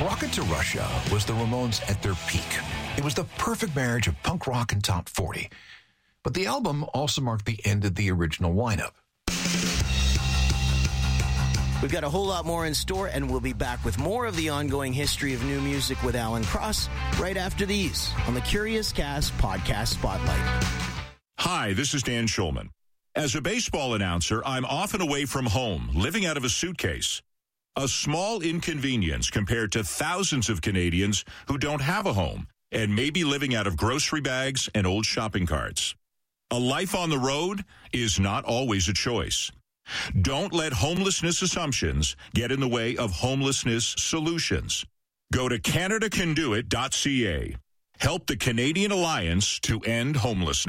Rocket to Russia was the Ramones at their peak. It was the perfect marriage of punk rock and top 40. But the album also marked the end of the original lineup. We've got a whole lot more in store, and we'll be back with more of the ongoing history of new music with Alan Cross right after these on the Curious Cast Podcast Spotlight. Hi, this is Dan Schulman. As a baseball announcer, I'm often away from home, living out of a suitcase. A small inconvenience compared to thousands of Canadians who don't have a home and may be living out of grocery bags and old shopping carts. A life on the road is not always a choice. Don't let homelessness assumptions get in the way of homelessness solutions. Go to CanadaCanDoIt.ca. Help the Canadian Alliance to End Homelessness.